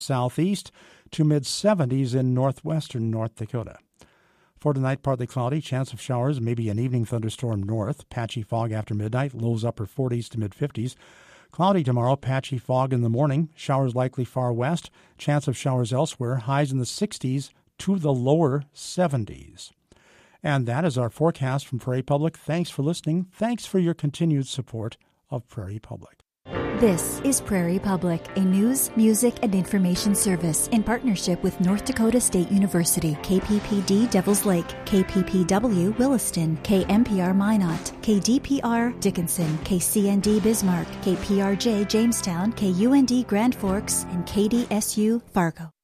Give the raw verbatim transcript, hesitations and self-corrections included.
southeast to mid-seventies in northwestern North Dakota. For tonight, partly cloudy, chance of showers, maybe an evening thunderstorm north, patchy fog after midnight, lows upper forties to mid-fifties. Cloudy tomorrow, patchy fog in the morning, showers likely far west, chance of showers elsewhere, highs in the sixties to the lower seventies. And that is our forecast from Prairie Public. Thanks for listening. Thanks for your continued support of Prairie Public. This is Prairie Public, a news, music, and information service in partnership with North Dakota State University, K P P D Devils Lake, K P P W Williston, K M P R Minot, K D P R Dickinson, K C N D Bismarck, K P R J Jamestown, K U N D Grand Forks, and K D S U Fargo.